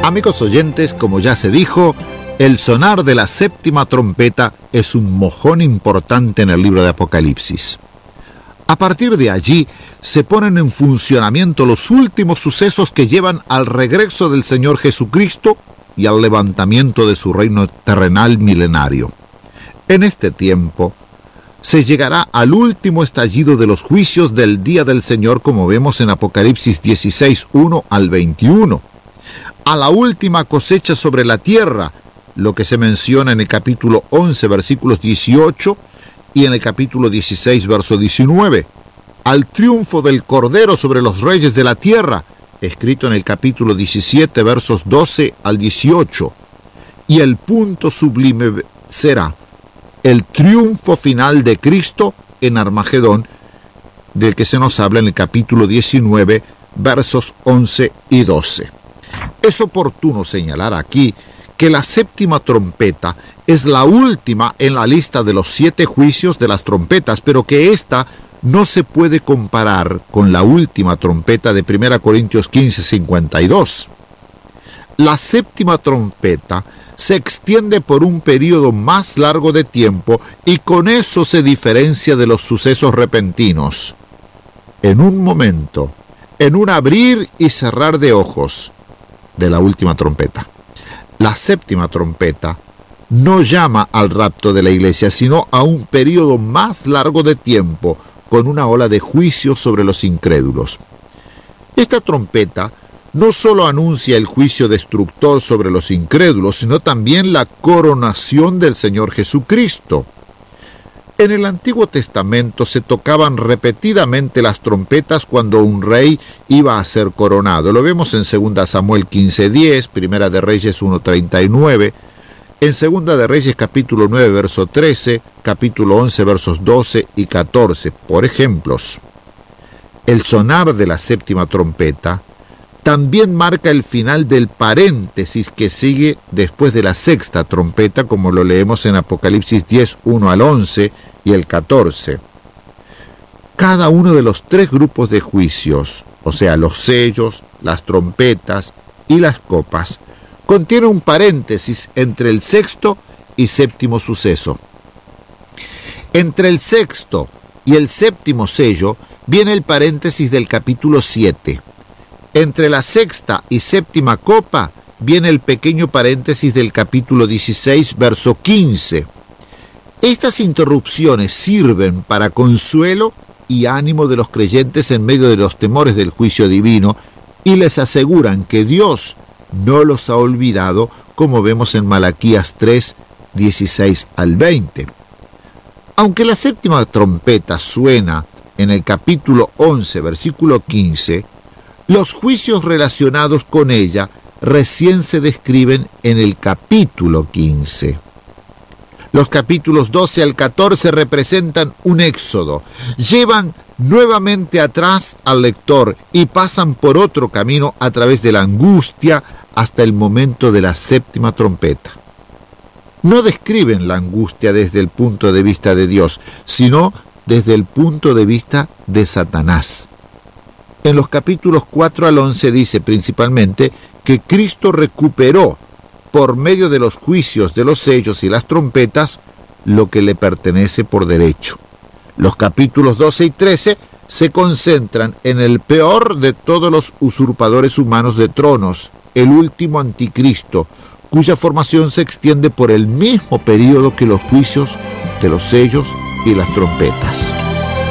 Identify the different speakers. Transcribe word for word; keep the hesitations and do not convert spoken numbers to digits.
Speaker 1: Amigos oyentes, como ya se dijo, el sonar de la séptima trompeta es un mojón importante en el libro de Apocalipsis. A partir de allí se ponen en funcionamiento los últimos sucesos que llevan al regreso del Señor Jesucristo y al levantamiento de su reino terrenal milenario. En este tiempo se llegará al último estallido de los juicios del día del Señor, como vemos en Apocalipsis dieciséis, uno al veintiuno, a la última cosecha sobre la tierra, lo que se menciona en el capítulo once, versículos dieciocho, y en el capítulo dieciséis, verso diecinueve, al triunfo del Cordero sobre los reyes de la tierra, escrito en el capítulo diecisiete, versos doce al dieciocho, y el punto sublime será el triunfo final de Cristo en Armagedón, del que se nos habla en el capítulo diecinueve, versos once y doce. Es oportuno señalar aquí que la séptima trompeta es la última en la lista de los siete juicios de las trompetas, pero que ésta no se puede comparar con la última trompeta de primera Corintios quince, cincuenta y dos. La séptima trompeta se extiende por un periodo más largo de tiempo y con eso se diferencia de los sucesos repentinos. En un momento, en un abrir y cerrar de ojos de la última trompeta. La séptima trompeta no llama al rapto de la iglesia, sino a un periodo más largo de tiempo con una ola de juicio sobre los incrédulos. Esta trompeta no solo anuncia el juicio destructor sobre los incrédulos, sino también la coronación del Señor Jesucristo. En el Antiguo Testamento se tocaban repetidamente las trompetas cuando un rey iba a ser coronado. Lo vemos en segunda Samuel quince, diez, Primera de Reyes uno, treinta y nueve, en segunda de Reyes capítulo nueve, verso trece, capítulo once, versos doce y catorce. Por ejemplos, el sonar de la séptima trompeta también marca el final del paréntesis que sigue después de la sexta trompeta, como lo leemos en Apocalipsis diez, uno al once y el catorce. Cada uno de los tres grupos de juicios, o sea, los sellos, las trompetas y las copas, contiene un paréntesis entre el sexto y séptimo suceso. Entre el sexto y el séptimo sello viene el paréntesis del capítulo siete. Entre la sexta y séptima copa viene el pequeño paréntesis del capítulo dieciséis, verso quince. Estas interrupciones sirven para consuelo y ánimo de los creyentes en medio de los temores del juicio divino y les aseguran que Dios no los ha olvidado, como vemos en Malaquías tres, dieciséis al veinte. Aunque la séptima trompeta suena en el capítulo once, versículo quince, los juicios relacionados con ella recién se describen en el capítulo quince. Los capítulos doce al catorce representan un éxodo, llevan nuevamente atrás al lector y pasan por otro camino a través de la angustia hasta el momento de la séptima trompeta. No describen la angustia desde el punto de vista de Dios, sino desde el punto de vista de Satanás. En los capítulos cuatro al once dice principalmente que Cristo recuperó, por medio de los juicios de los sellos y las trompetas, lo que le pertenece por derecho. Los capítulos doce y trece se concentran en el peor de todos los usurpadores humanos de tronos, el último anticristo, cuya formación se extiende por el mismo periodo que los juicios de los sellos y las trompetas.